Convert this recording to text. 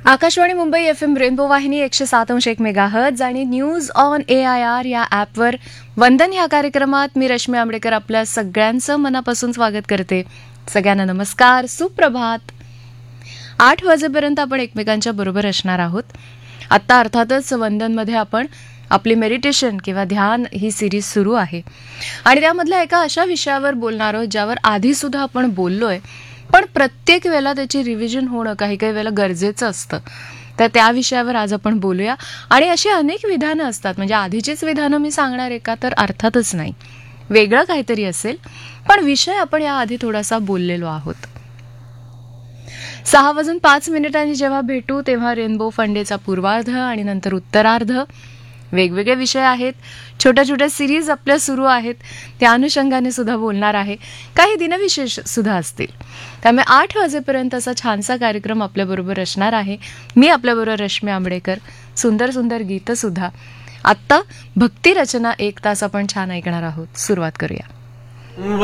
Akashvani Mumbai FM rainbow वाहिनी 107.1 megahertz आणि news on AIR या ॲपवर वंदन या कार्यक्रमात मी रश्मी आंबेडकर आपल्या सगळ्यांचं मनापासून स्वागत करते. सगळ्यांना नमस्कार, सुप्रभात. 8 वाजेपर्यंत आपण एकमेकांच्या बरोबर असणार आहोत. आत्ता अर्थातच वंदनमध्ये आपण आपली मेडिटेशन किंवा ध्यान ही सिरीज सुरू आहे आणि त्यामधल्या एका अशा विषयावर बोलणार आहोत ज्यावर आधीसुद्धा आपण बोललोय, पण प्रत्येक वेळेला त्याची रिव्हिजन होणं काही काही वेळेला गरजेचं असतं. तर त्या विषयावर आज आपण बोलूया. आणि अशी अनेक विधानं असतात, म्हणजे आधीचीच विधानं मी सांगणार आहे का, तर अर्थातच नाही, वेगळं काहीतरी असेल. पण विषय आपण याआधी थोडासा बोललेलो आहोत. 6:05 जेव्हा भेटू तेव्हा रेनबो फंडेचा पूर्वार्ध आणि नंतर उत्तरार्ध वेगवेगळे विषय आहेत. छोट्या छोट्या सिरीज आपल्या सुरू आहेत, त्या अनुषंगाने सुद्धा बोलणार आहे. काही दिनविशेष सुद्धा असतील. त्यामुळे 8 वाजेपर्यंत असा छानसा कार्यक्रम आपल्याबरोबर असणार आहे. मी आपल्याबरोबर रश्मी आंबेडकर. सुंदर सुंदर गीतं सुद्धा. आत्ता भक्तिरचना 1 तास आपण छान ऐकणार आहोत. सुरुवात करूया.